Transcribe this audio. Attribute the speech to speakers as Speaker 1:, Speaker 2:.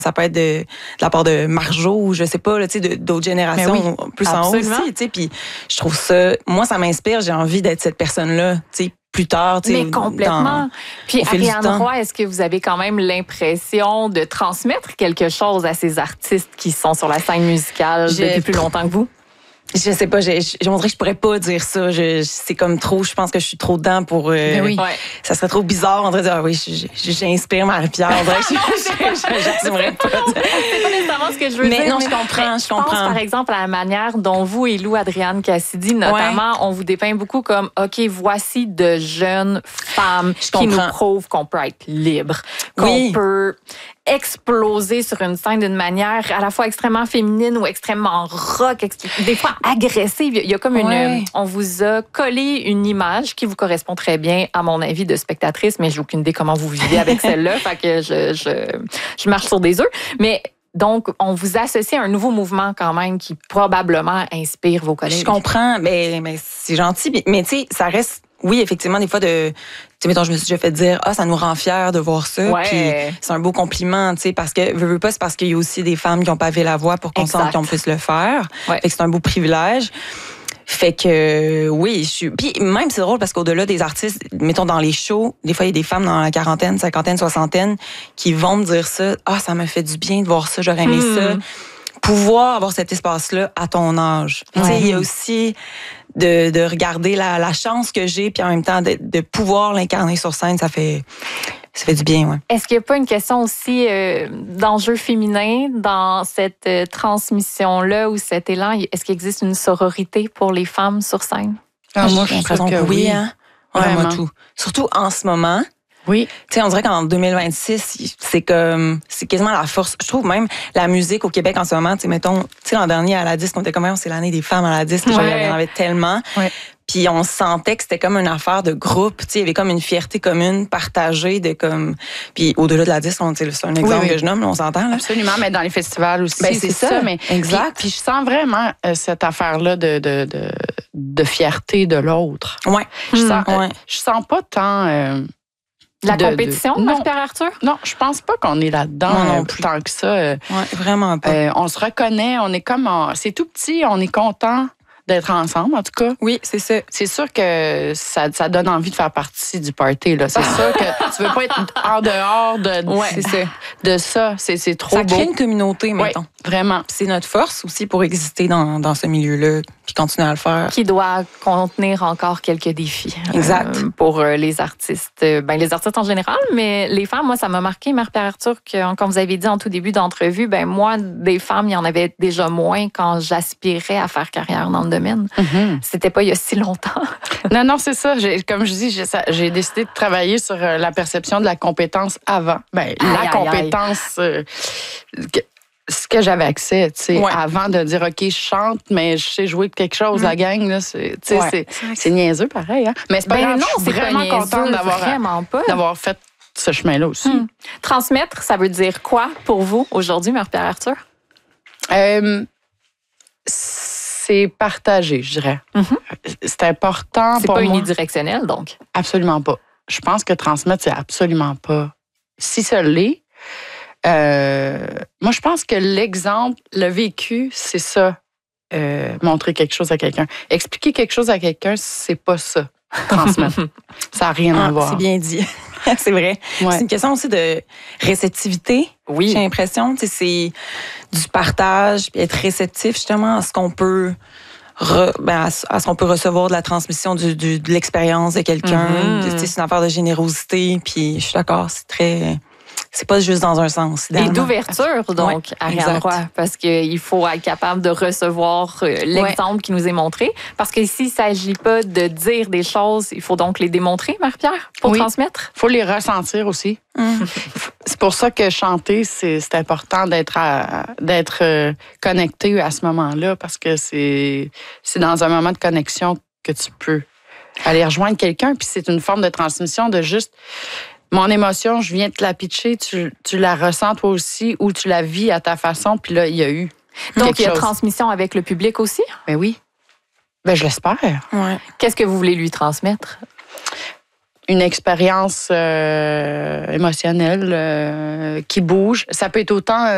Speaker 1: Ça peut être de la part de Marjo ou je sais pas, là, d'autres générations plus en haut aussi. Puis je trouve ça, moi, ça m'inspire. J'ai envie d'être cette personne-là, plus tard.
Speaker 2: Mais complètement. Puis Ariane Roy, est-ce que vous avez quand même l'impression de transmettre quelque chose à ces artistes qui sont sur la scène musicale depuis plus longtemps que vous?
Speaker 1: Je sais pas, je dirais que je pourrais pas dire ça. C'est comme trop, je pense que je suis trop dedans pour... Ça serait trop bizarre, on dirait dire, j'inspire Marie-Pierre. On dirait que j'assumerais pas.
Speaker 2: C'est pas nécessairement ce que je veux dire.
Speaker 1: Mais non, je comprends.
Speaker 2: Je pense, par exemple, à la manière dont vous et Lou Adrienne Cassidy, notamment, on vous dépeint beaucoup comme, OK, voici de jeunes femmes qui nous prouvent qu'on peut être libre, qu'on peut exploser sur une scène d'une manière à la fois extrêmement féminine ou extrêmement rock, des fois agressive. Il y a comme on vous a collé une image qui vous correspond très bien, à mon avis, de spectatrice, mais j'ai aucune idée comment vous vivez avec celle-là, fait que je marche sur des œufs. Mais donc, on vous associe à un nouveau mouvement quand même qui probablement inspire vos collègues.
Speaker 1: Je comprends, mais c'est gentil, mais tu sais, ça reste... Oui, effectivement, des fois, mettons, je me suis déjà fait dire, ça nous rend fiers de voir ça. Puis c'est un beau compliment, parce que, veux pas, c'est parce qu'il y a aussi des femmes qui ont pavé la voie pour qu'on sente qu'on puisse le faire. Fait que c'est un beau privilège. Fait que, oui, Puis même, c'est drôle parce qu'au-delà des artistes, mettons, dans les shows, des fois, il y a des femmes dans la quarantaine, cinquantaine, soixantaine qui vont me dire ça. Ça me fait du bien de voir ça, j'aurais aimé ça. Pouvoir avoir cet espace-là à ton âge. Tu sais, il y a aussi de regarder la chance que j'ai, puis en même temps de pouvoir l'incarner sur scène, ça fait du bien, ouais.
Speaker 2: Est-ce qu'il n'y a pas une question aussi d'enjeu féminin dans cette transmission-là ou cet élan? Est-ce qu'il existe une sororité pour les femmes sur scène?
Speaker 1: Moi, j'ai l'impression que oui. Hein? Vraiment tout. Surtout en ce moment.
Speaker 2: Oui.
Speaker 1: Tu sais, on dirait qu'en 2026, c'est quasiment la force. Je trouve même la musique au Québec en ce moment, tu sais, mettons, l'an dernier à la disque, on était comme, c'est l'année des femmes à la disque, j'en avais tellement. Puis on sentait que c'était comme une affaire de groupe, tu sais, il y avait comme une fierté commune, partagée de comme... Puis au-delà de la disque, c'est un exemple que je nomme, on s'entend, là.
Speaker 3: Absolument, mais dans les festivals aussi, c'est ça. Mais
Speaker 1: exact.
Speaker 3: Puis je sens vraiment cette affaire-là de fierté de l'autre.
Speaker 1: Ouais.
Speaker 3: Je sens pas tant...
Speaker 2: La compétition, Marie-Pierre Arthur?
Speaker 3: Non, je pense pas qu'on est là-dedans plus tant que ça.
Speaker 1: Vraiment pas.
Speaker 3: On se reconnaît, on est comme... c'est tout petit, on est content d'être ensemble, en tout cas.
Speaker 1: Oui, c'est ça.
Speaker 3: C'est sûr que ça donne envie de faire partie du party, là. C'est sûr que tu veux pas être en dehors de ça. C'est trop beau.
Speaker 1: Ça crée une communauté, mettons.
Speaker 3: Vraiment.
Speaker 1: C'est notre force aussi pour exister dans ce milieu-là, puis continuer à le faire.
Speaker 2: Qui doit contenir encore quelques défis.
Speaker 1: Exact.
Speaker 2: Pour les artistes. Les artistes en général, mais les femmes, moi, ça m'a marqué, Marie-Pierre Arthur, que, comme vous avez dit en tout début d'entrevue, moi, des femmes, il y en avait déjà moins quand j'aspirais à faire carrière dans le domaine. C'était pas il y a si longtemps.
Speaker 3: Non, c'est ça. Comme je dis, j'ai décidé de travailler sur la perception de la compétence avant. Compétence... ce que j'avais accès, tu sais, avant de dire, OK, je chante, mais je sais jouer quelque chose, la gang, là, c'est niaiseux, pareil. Hein? Mais c'est pas grave, je suis vraiment contente d'avoir fait ce chemin-là aussi.
Speaker 2: Transmettre, ça veut dire quoi pour vous aujourd'hui, Marie-Pierre Arthur?
Speaker 3: C'est partager, je dirais. C'est important pour moi.
Speaker 2: C'est pas unidirectionnel, donc?
Speaker 3: Absolument pas. Je pense que transmettre, c'est absolument pas. Si ça l'est, moi, je pense que l'exemple, le vécu, c'est ça. Montrer quelque chose à quelqu'un. Expliquer quelque chose à quelqu'un, c'est pas ça. Transmettre. Ça n'a rien à voir.
Speaker 1: C'est bien dit. C'est vrai. C'est une question aussi de réceptivité.
Speaker 2: Oui.
Speaker 1: J'ai l'impression. C'est du partage, puis être réceptif justement à ce qu'on peut... à ce qu'on peut recevoir de la transmission de l'expérience de quelqu'un. C'est une affaire de générosité. Puis je suis d'accord, c'est pas juste dans un sens.
Speaker 2: Et d'ouverture, donc, Ariane Roy, parce qu'il faut être capable de recevoir l'exemple qui nous est montré. Parce que s'il ne s'agit pas de dire des choses, il faut donc les démontrer, Marie-Pierre, pour transmettre.
Speaker 3: Il faut les ressentir aussi. C'est pour ça que chanter, c'est important d'être connecté à ce moment-là, parce que c'est dans un moment de connexion que tu peux aller rejoindre quelqu'un, puis c'est une forme de transmission de juste... Mon émotion, je viens de te la pitcher, tu la ressens toi aussi ou tu la vis à ta façon, puis là, il y a eu
Speaker 2: donc, il y a transmission avec le public aussi?
Speaker 3: Ben oui. Ben je l'espère.
Speaker 1: Ouais.
Speaker 2: Qu'est-ce que vous voulez lui transmettre?
Speaker 3: Une expérience émotionnelle qui bouge. Ça peut être autant